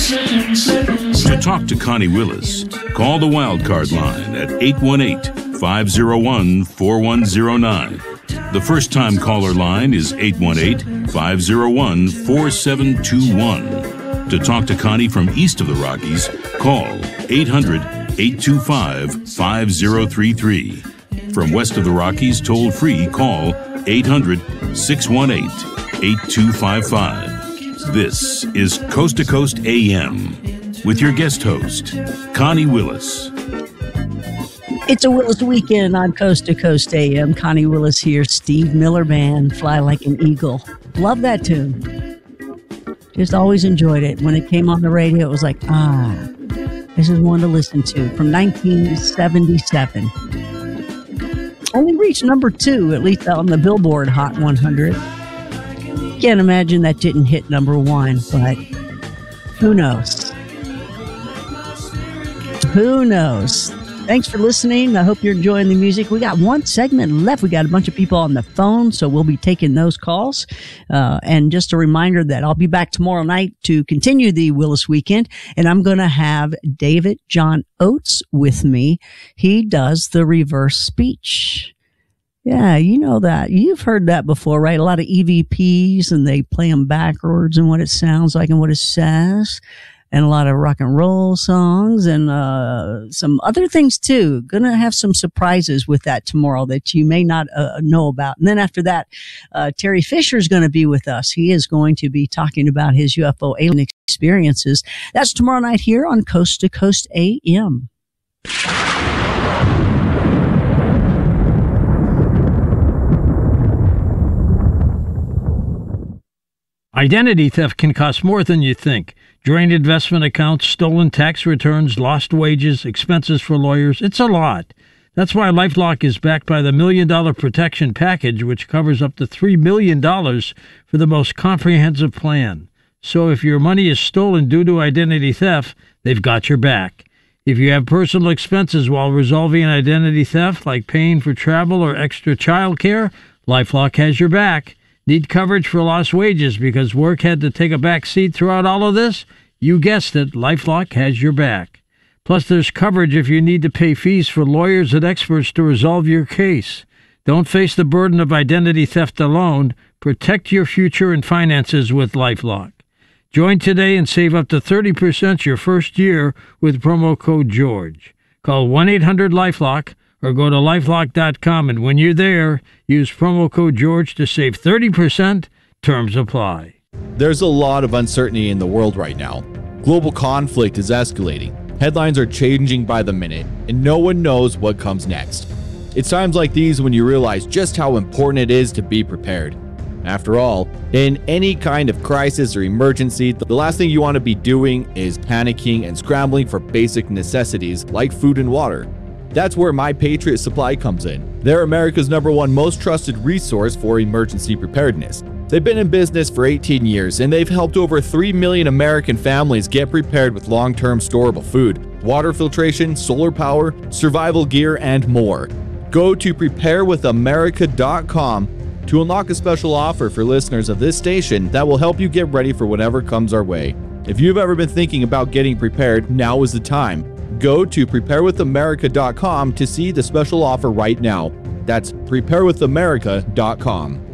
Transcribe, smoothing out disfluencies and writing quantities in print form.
To talk to Connie Willis, call the Wildcard line at 818-501-4109. The first-time caller line is 818-501-4721. To talk to Connie from east of the Rockies, call 800-825-5033. From west of the Rockies, toll-free, call 800-618-8255. This is Coast to Coast AM with your guest host, Connie Willis. It's a Willis weekend on Coast to Coast AM. Connie Willis here. Steve Miller Band, Fly Like an Eagle. Love that tune. Just always enjoyed it. When it came on the radio, it was like, this is one to listen to. From 1977. Only reached number 2, at least on the Billboard Hot 100. Can't imagine that didn't hit number 1, but who knows? Who knows? Thanks for listening. I hope you're enjoying the music. We got one segment left. We got a bunch of people on the phone, so we'll be taking those calls. And just a reminder that I'll be back tomorrow night to continue the Willis weekend, and I'm going to have David John Oates with me. He does the reverse speech. Yeah, you know that. You've heard that before, right? A lot of EVPs, and they play them backwards and what it sounds like and what it says. And a lot of rock and roll songs and some other things too. Gonna have some surprises with that tomorrow that you may not know about. And then after that, Terry Fisher is going to be with us. He is going to be talking about his UFO alien experiences. That's tomorrow night here on Coast to Coast AM. Identity theft can cost more than you think. Drained investment accounts, stolen tax returns, lost wages, expenses for lawyers. It's a lot. That's why LifeLock is backed by the $1 Million Protection Package, which covers up to $3 million for the most comprehensive plan. So if your money is stolen due to identity theft, they've got your back. If you have personal expenses while resolving an identity theft, like paying for travel or extra child care, LifeLock has your back. Need coverage for lost wages because work had to take a back seat throughout all of this? You guessed it, LifeLock has your back. Plus, there's coverage if you need to pay fees for lawyers and experts to resolve your case. Don't face the burden of identity theft alone. Protect your future and finances with LifeLock. Join today and save up to 30% your first year with promo code GEORGE. Call 1-800-LifeLock. Or go to lifelock.com, and when you're there, use promo code GEORGE to save 30%. Terms apply. There's a lot of uncertainty in the world right now. Global conflict is escalating. Headlines are changing by the minute, and no one knows what comes next. It's times like these when you realize just how important it is to be prepared. After all, in any kind of crisis or emergency, the last thing you want to be doing is panicking and scrambling for basic necessities like food and water. That's where My Patriot Supply comes in. They're America's #1 most trusted resource for emergency preparedness. They've been in business for 18 years, and they've helped over 3 million American families get prepared with long-term storable food, water filtration, solar power, survival gear, and more. Go to preparewithamerica.com to unlock a special offer for listeners of this station that will help you get ready for whatever comes our way. If you've ever been thinking about getting prepared, now is the time. Go to preparewithamerica.com to see the special offer right now. That's preparewithamerica.com.